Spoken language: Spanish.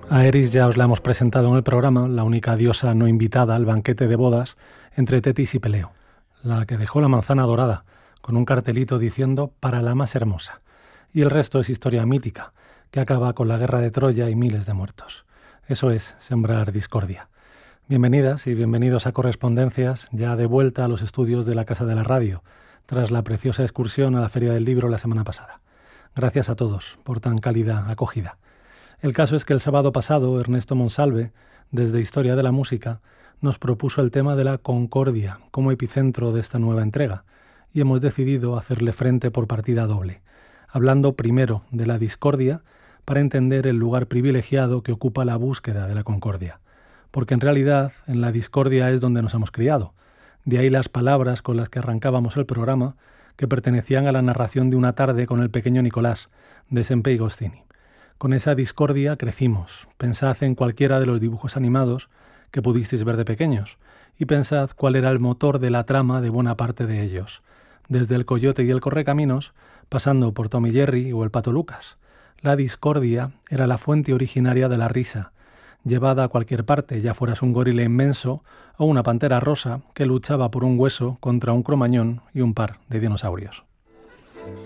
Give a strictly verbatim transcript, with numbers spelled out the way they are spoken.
A Eris ya os la hemos presentado en el programa, la única diosa no invitada al banquete de bodas entre Tetis y Peleo, la que dejó la manzana dorada, con un cartelito diciendo «para la más hermosa». Y el resto es historia mítica, que acaba con la guerra de Troya y miles de muertos. Eso es sembrar discordia. Bienvenidas y bienvenidos a Correspondencias, ya de vuelta a los estudios de la Casa de la Radio, tras la preciosa excursión a la Feria del Libro la semana pasada. Gracias a todos por tan cálida acogida. El caso es que el sábado pasado Ernesto Monsalve, desde Historia de la Música, nos propuso el tema de la concordia como epicentro de esta nueva entrega, y hemos decidido hacerle frente por partida doble, hablando primero de la discordia para entender el lugar privilegiado que ocupa la búsqueda de la concordia, porque en realidad en la discordia es donde nos hemos criado. De ahí las palabras con las que arrancábamos el programa, que pertenecían a la narración de una tarde con el pequeño Nicolás, de Sempé Gostini. Con esa discordia crecimos. Pensad en cualquiera de los dibujos animados que pudisteis ver de pequeños y pensad cuál era el motor de la trama de buena parte de ellos, desde el Coyote y el Correcaminos, pasando por Tom y Jerry o el Pato Lucas. La discordia era la fuente originaria de la risa, llevada a cualquier parte, ya fueras un gorila inmenso o una pantera rosa que luchaba por un hueso contra un cromañón y un par de dinosaurios.